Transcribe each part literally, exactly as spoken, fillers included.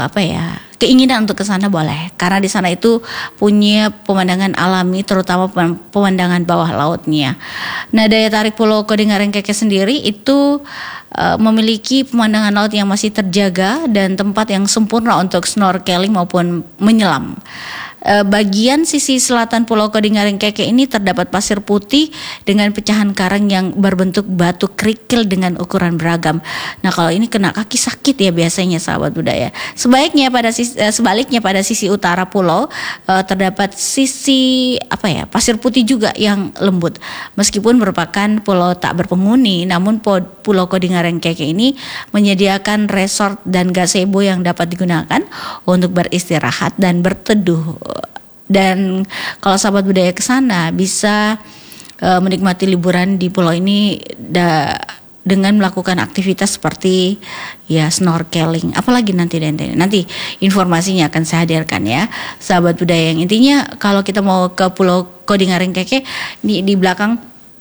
apa ya, keinginan untuk ke sana boleh, karena di sana itu punya pemandangan alami, terutama pemandangan bawah lautnya. Nah, daya tarik Pulau Kodingarengkeke sendiri itu uh, memiliki pemandangan laut yang masih terjaga dan tempat yang sempurna untuk snorkeling maupun menyelam. Bagian sisi selatan Pulau Kodingarengkeke ini terdapat pasir putih dengan pecahan karang yang berbentuk batu kerikil dengan ukuran beragam. Nah, kalau ini kena kaki sakit ya biasanya, sahabat budaya. Sebaiknya pada sisi, sebaliknya pada sisi utara pulau terdapat sisi apa ya, pasir putih juga yang lembut. Meskipun merupakan pulau tak berpenghuni, namun Pulau Kodingarengkeke ini menyediakan resort dan gazebo yang dapat digunakan untuk beristirahat dan berteduh. Dan kalau sahabat budaya ke sana bisa uh, menikmati liburan di pulau ini da, dengan melakukan aktivitas seperti ya snorkeling. Apalagi nanti nanti nanti informasinya akan saya hadirkan ya, sahabat budaya. Yang intinya kalau kita mau ke Pulau Kodingarengkeke di di belakang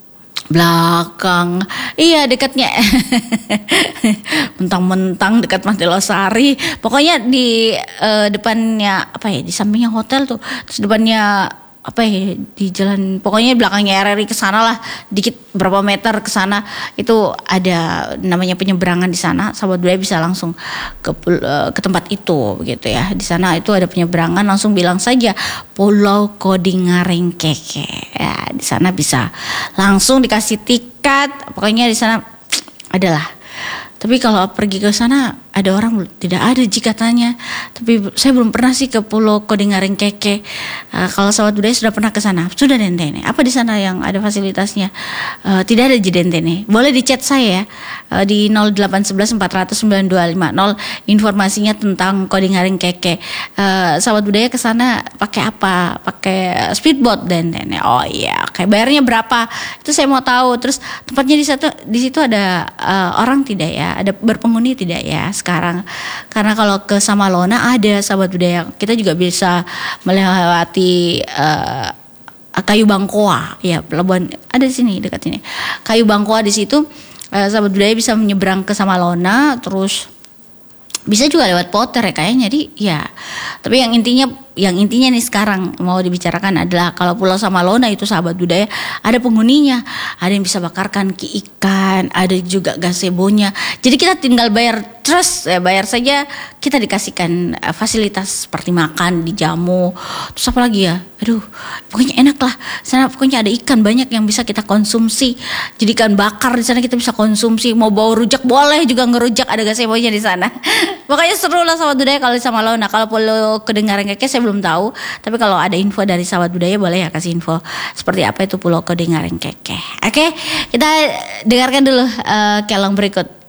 belakang iya dekatnya mentang-mentang dekat Pantai Losari, pokoknya di uh, depannya apa ya, di sampingnya hotel tuh, terus depannya apa ya, di jalan, pokoknya belakangnya R R I ke sana lah, dikit berapa meter ke sana itu ada namanya penyeberangan di sana. Sahabat budaya bisa langsung ke ke tempat itu gitu ya. Di sana itu ada penyeberangan, langsung bilang saja Pulau Kodingarengkeke. Ya, di sana bisa langsung dikasih tiket. Pokoknya di sana adalah. Tapi kalau pergi ke sana ada orang tidak ada jika tanya. Tapi saya belum pernah sih ke Pulau Kodingarengkeke. Uh, kalau sahabat budaya sudah pernah ke sana? Sudah Dentene. Apa di sana yang ada fasilitasnya? Uh, tidak ada di Dentene. Boleh di chat saya uh, di nol delapan satu satu empat nol nol sembilan dua lima nol informasinya tentang Kodingarengkeke. Uh, sahabat budaya ke sana pakai apa? Pakai speedboat Dentene. Oh iya, kayak bayarnya berapa? Itu saya mau tahu. Terus tempatnya di situ di situ ada uh, orang tidak ya? Ada berpenghuni tidak ya sekarang? Karena kalau ke Samalona ada, sahabat budaya, kita juga bisa melewati uh, Kayu Bangkoa ya, pelabuhan ada di sini dekat ini. Kayu Bangkoa di situ uh, sahabat budaya bisa menyeberang ke Samalona, terus bisa juga lewat Poter ya kayaknya. Jadi ya, tapi yang intinya yang intinya nih sekarang mau dibicarakan adalah kalau Pulau Samalona itu sahabat budaya ada penghuninya, ada yang bisa bakarkan ikan, ada juga gazebonya. Jadi kita tinggal bayar terus ya, bayar saja kita dikasihkan uh, fasilitas seperti makan, dijamu, terus apa lagi ya, aduh pokoknya enak lah sana. Pokoknya ada ikan banyak yang bisa kita konsumsi, jadi ikan bakar di sana kita bisa konsumsi. Mau bawa rujak boleh juga, ngerujak ada gazebonya di sana. Pokoknya seru lah sahabat budaya kalau di Samalona. Kalau Pulau Kodingarengkeke saya belum tahu, tapi kalau ada info dari sahabat budaya boleh ya kasih info seperti apa itu Pulau Kodingarengkeke. Oke, kita dengarkan dulu uh, kelong berikut.